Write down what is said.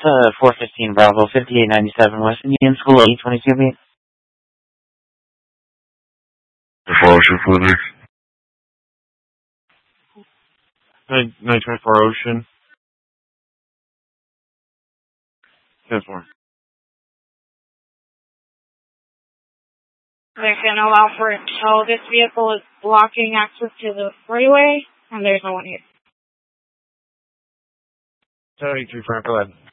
415 Bravo, 5897 West Indian School, 822B. For Ocean Clinic. 924 Ocean. Yes, more. They're going to allow for it until this vehicle is blocking access to the freeway, and there's no one here. 73 Frank, go ahead.